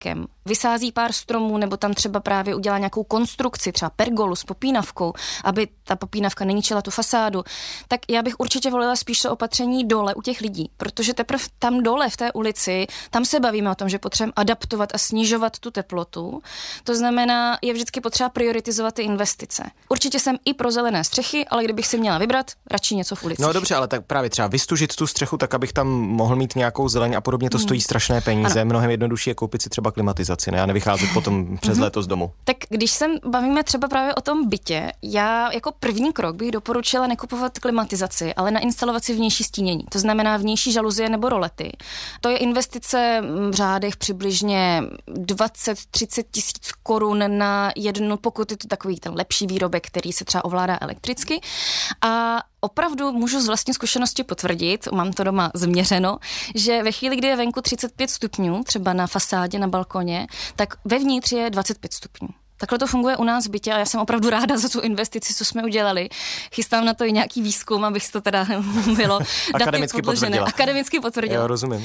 parkem, vysází pár stromů nebo tam třeba právě udělá nějakou konstrukci, třeba pergolu s popínavkou, aby ta popínavka neničila tu fasádu, tak já bych určitě volila spíš to opatření dole u těch lidí, protože teprve tam dole v té ulici, tam se bavíme o tom, že potřebujeme adaptovat a snižovat tu teplotu. To znamená, je vždycky potřeba prioritizovat ty investice. Určitě jsem i pro zelené střechy, ale kdybych si měla vybrat, radši něco v ulici. No dobře, ale tak právě třeba vystužit tu střechu tak, abych tam mohl mít nějakou zeleň a podobně, to stojí strašné peníze. Ano. Mnohem jednodušší je koupit si třeba klimatizaci, ne? A nevycházet potom přes léto z domu. Tak když se bavíme třeba právě o tom bytě, já jako první krok bych doporučila nekupovat klimatizaci, ale nainstalovat si vnější stínění. To znamená vnější žaluzie nebo rolety. To je investice v řádech přibližně 20-30 tisíc korun na jednu, pokud je to takový ten lepší výrobek, který se třeba ovládá elektricky. A opravdu můžu z vlastní zkušenosti potvrdit, mám to doma změřeno, že ve chvíli, kdy je venku 35 stupňů, třeba na fasádě, na balkoně, tak vevnitř je 25 stupňů. Takhle to funguje u nás v bytě a já jsem opravdu ráda za tu investici, co jsme udělali. Chystám na to i nějaký výzkum, abych to teda bylo akademicky potvrdila. Jo, rozumím.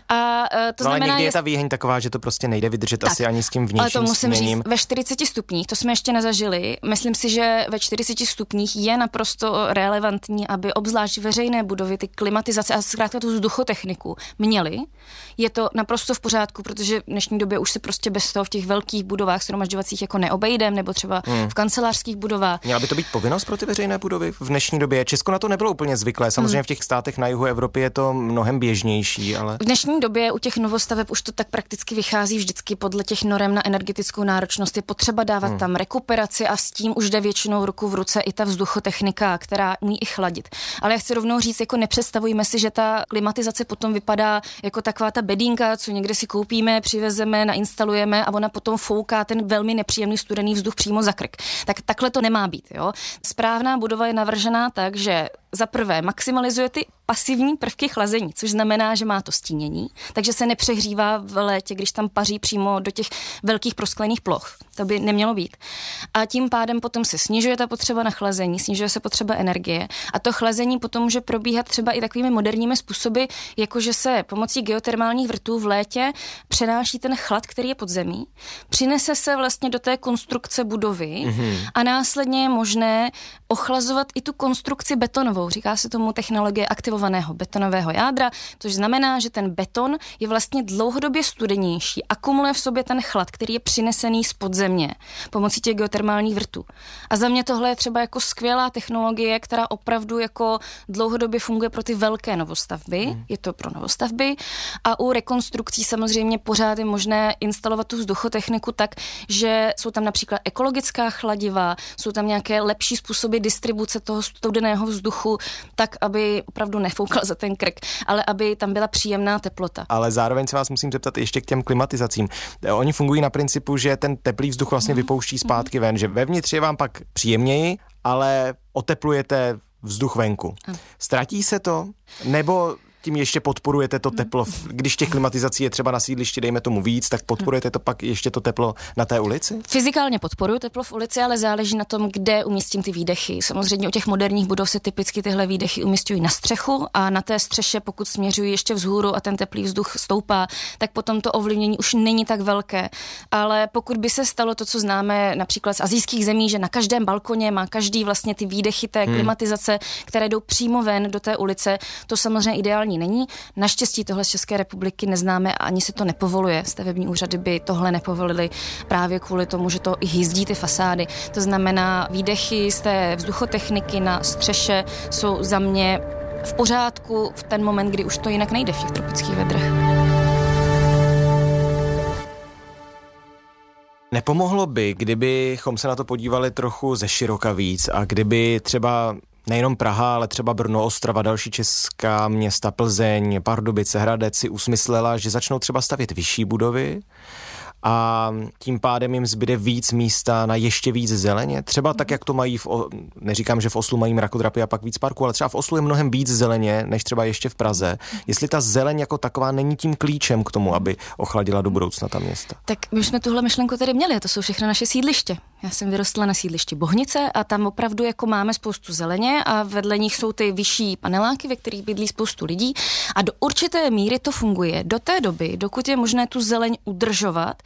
A to znamená, ale někdy je ta výheň taková, že to prostě nejde vydržet tak, asi ani s tím vnějším ale to musím stíněním. říct, ve 40 stupních, to jsme ještě nezažili. Myslím si, že ve 40 stupních je naprosto relevantní, aby obzvlášť veřejné budovy ty klimatizace a zkrátka tu vzduchotechniku měly. Je to naprosto v pořádku, protože v dnešní době už se prostě bez toho v těch velkých budovách shromažďovacích jako neobejdem, nebo třeba v kancelářských budovách. Měla by to být povinnost pro ty veřejné budovy v dnešní době? Česko na to nebylo úplně zvyklé. Samozřejmě v těch státech na jihu Evropy je to mnohem běžnější, ale... V dnešní době u těch novostaveb už to tak prakticky vychází vždycky podle těch norem na energetickou náročnost. Je potřeba dávat tam rekuperaci a s tím už jde většinou ruku v ruce i ta vzduchotechnika, která umí i chladit. Ale já chci rovnou říct, jako nepředstavujme si, že ta klimatizace potom vypadá jako taková ta bedínka, co někde si koupíme, přivezeme, nainstalujeme a ona potom fouká ten velmi nepříjemný studený vzduch přímo za krk. Tak takhle to nemá být, jo. Správná budova je navržená tak, že za prvé maximalizuje ty pasivní prvky chlazení, což znamená, že má to stínění, takže se nepřehřívá v létě, když tam paří přímo do těch velkých prosklených ploch. To by nemělo být. A tím pádem potom se snižuje ta potřeba na chlazení, snižuje se potřeba energie a to chlazení potom může probíhat třeba i takovými moderními způsoby, jakože se pomocí geotermálních vrtů v létě přenáší ten chlad, který je pod zemí, přinese se vlastně do té konstrukce budovy a následně je možné ochlazovat i tu konstrukci betonovou. Říká se tomu technologie aktivovaného betonového jádra, což znamená, že ten beton je vlastně dlouhodobě studenější, akumuluje v sobě ten chlad, který je přinesený z podzemí pomocí těch geotermálních vrtů. A za mě tohle je třeba jako skvělá technologie, která opravdu jako dlouhodobě funguje pro ty velké novostavby. Je to pro novostavby a u rekonstrukcí samozřejmě pořád je možné instalovat tu vzduchotechniku tak, že jsou tam například ekologická chladiva, jsou tam nějaké lepší způsoby distribuce toho studeného vzduchu, tak, aby opravdu nefoukal za ten krk, ale aby tam byla příjemná teplota. Ale zároveň se vás musím zeptat ještě k těm klimatizacím. Oni fungují na principu, že ten teplý vzduch vlastně vypouští zpátky ven, že vevnitř je vám pak příjemněji, ale oteplujete vzduch venku. Ztratí se to? Nebo tím ještě podporujete to teplo, když těch klimatizací je třeba na sídlišti, dejme tomu víc, tak podporujete to pak ještě to teplo na té ulici? Fyzikálně podporuju teplo v ulici, ale záleží na tom, kde umístím ty výdechy. Samozřejmě u těch moderních budov se typicky tyhle výdechy umísťují na střechu a na té střeše, pokud směřují ještě vzhůru a ten teplý vzduch stoupá, tak potom to ovlivnění už není tak velké. Ale pokud by se stalo to, co známe například z asijských zemí, že na každém balkoně má každý vlastně ty výdechy té klimatizace, které jdou přímo ven do té ulice, to samozřejmě ideální není. Naštěstí tohle z České republiky neznáme a ani se to nepovoluje. Stavební úřady by tohle nepovolili právě kvůli tomu, že to i hyzdí ty fasády. To znamená, výdechy z té vzduchotechniky na střeše jsou za mě v pořádku v ten moment, kdy už to jinak nejde v těch tropických vedrech. Nepomohlo by, kdybychom se na to podívali trochu ze široka víc a kdyby třeba nejenom Praha, ale třeba Brno, Ostrava, další česká města, Plzeň, Pardubice, Hradec si usmyslela, že začnou třeba stavět vyšší budovy a tím pádem jim zbyde víc místa na ještě víc zeleně. Třeba tak, jak to mají neříkám, že v Oslu mají mrakodrapy a pak víc parku, ale třeba v Oslu je mnohem víc zeleně, než třeba ještě v Praze. Jestli ta zeleň jako taková není tím klíčem k tomu, aby ochladila do budoucna ta města. Tak my už jsme tuhle myšlenku tady měli, a to jsou všechno naše sídliště. Já jsem vyrostla na sídlišti Bohnice a tam opravdu jako máme spoustu zeleně a vedle nich jsou ty vyšší paneláky, ve kterých bydlí spoustu lidí a do určité míry to funguje do té doby, dokud je možné tu zeleň udržovat